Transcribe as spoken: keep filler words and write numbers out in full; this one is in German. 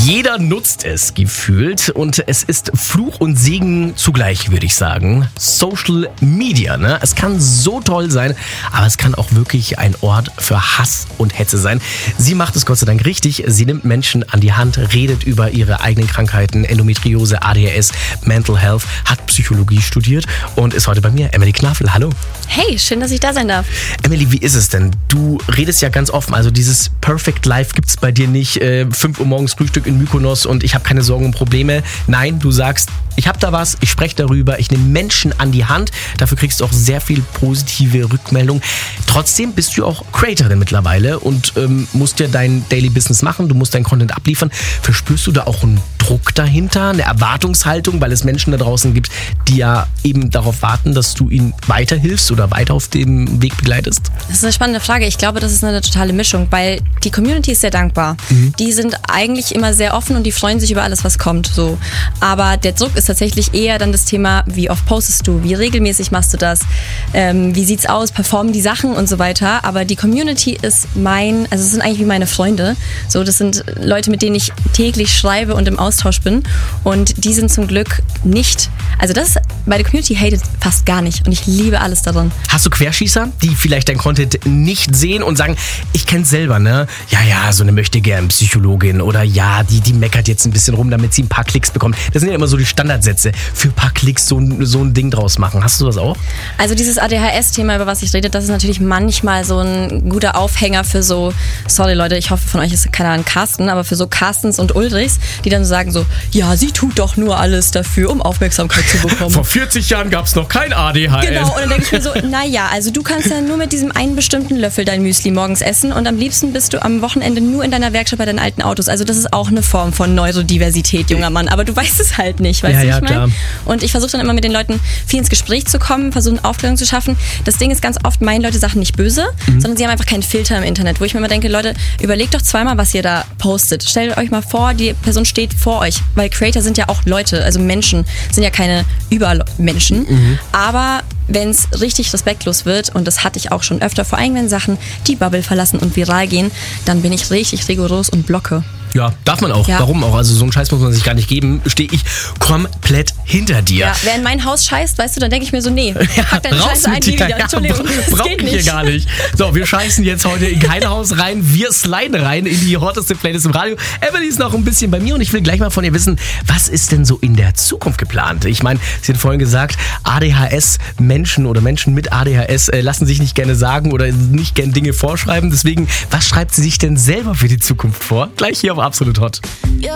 Jeder nutzt es gefühlt und es ist Fluch und Segen zugleich, würde ich sagen. Social Media, ne? Es kann so toll sein, aber es kann auch wirklich ein Ort für Hass und Hetze sein. Sie macht es Gott sei Dank richtig. Sie nimmt Menschen an die Hand, redet über ihre eigenen Krankheiten, Endometriose, A D H S, Mental Health, hat Psychologie studiert und ist heute bei mir. Emily Knafel, hallo. Hey, schön, dass ich da sein darf. Emily, wie ist es denn? Du redest ja ganz offen, also dieses Perfect Life gibt es bei dir nicht. Äh, fünf Uhr morgens Frühstück in Mykonos und ich habe keine Sorgen und Probleme. Nein, du sagst, ich habe da was, ich spreche darüber, ich nehme Menschen an die Hand. Dafür kriegst du auch sehr viel positive Rückmeldung. Trotzdem bist du auch Creatorin mittlerweile und ähm, musst ja dein Daily Business machen, du musst dein Content abliefern. Verspürst du da auch einen Druck dahinter, eine Erwartungshaltung, weil es Menschen da draußen gibt, die ja eben darauf warten, dass du ihnen weiterhilfst oder weiter auf dem Weg begleitest? Das ist eine spannende Frage. Ich glaube, das ist eine totale Mischung, weil die Community ist sehr dankbar. Mhm. Die sind eigentlich immer sehr offen und die freuen sich über alles, was kommt. So. Aber der Druck ist tatsächlich eher dann das Thema, wie oft postest du, wie regelmäßig machst du das, ähm, wie sieht's aus, performen die Sachen und so weiter. Aber die Community ist mein, also es sind eigentlich wie meine Freunde. So, das sind Leute, mit denen ich täglich schreibe und im Austausch bin. Und die sind zum Glück nicht, also das, meine Community hatet fast gar nicht und ich liebe alles daran. Hast du Querschießer, die vielleicht dein Content nicht sehen und sagen, ich kenn's selber, ne? Ja, ja, so eine möchtegern Psychologin oder ja, die, die meckert jetzt ein bisschen rum, damit sie ein paar Klicks bekommt. Das sind ja immer so die Standardsätze. Für ein paar Klicks so, so ein Ding draus machen. Hast du sowas auch? Also dieses A D H S-Thema, über was ich rede, das ist natürlich manchmal so ein guter Aufhänger für so, sorry Leute, ich hoffe von euch ist keiner ein Carsten, aber für so Carstens und Ulrichs, die dann so sagen so, ja, sie tut doch nur alles dafür, um Aufmerksamkeit zu bekommen. Vor vierzig Jahren gab es noch kein A D H S. Genau, und dann denke ich mir so, naja, also du kannst ja nur mit diesem einen bestimmten Löffel dein Müsli morgens essen und am liebsten bist du am Wochenende nur in deiner Werkstatt bei deinen alten Autos. Also das ist auch eine Form von Neurodiversität, junger Mann, aber du weißt es halt nicht, weißt ja, du, ja, ich meine? klar. Und ich versuche dann immer mit den Leuten viel ins Gespräch zu kommen, versuchen Aufklärung zu schaffen. Das Ding ist ganz oft, meinen Leute Sachen nicht böse, mhm. sondern sie haben einfach keinen Filter im Internet, wo ich mir immer denke, Leute, überlegt doch zweimal, was ihr da postet. Stellt euch mal vor, die Person steht vor euch, weil Creator sind ja auch Leute, also Menschen, sind ja keine Übermenschen, mhm. aber wenn es richtig respektlos wird, und das hatte ich auch schon öfter, vor allem wenn Sachen die Bubble verlassen und viral gehen, dann bin ich richtig rigoros und blocke. Ja, darf man auch. Ja. Warum auch? Also so einen Scheiß muss man sich gar nicht geben. Stehe ich komplett hinter dir. Ja, wer in mein Haus scheißt, weißt du, dann denke ich mir so, nee, pack deine ja, Scheiße ein, nie wieder. Ja, Entschuldigung, das brauch geht ich nicht. hier gar nicht. So, wir scheißen jetzt heute in kein Haus rein. Wir sliden rein in die hotteste Playlist im Radio. Emily ist noch ein bisschen bei mir und ich will gleich mal von ihr wissen, was ist denn so in der Zukunft geplant? Ich meine, sie hat vorhin gesagt, A D H S-Menschen oder Menschen mit A D H S äh, lassen sich nicht gerne sagen oder nicht gerne Dinge vorschreiben. Deswegen, was schreibt sie sich denn selber für die Zukunft vor? Gleich hier auf Absolut Hot. Ja,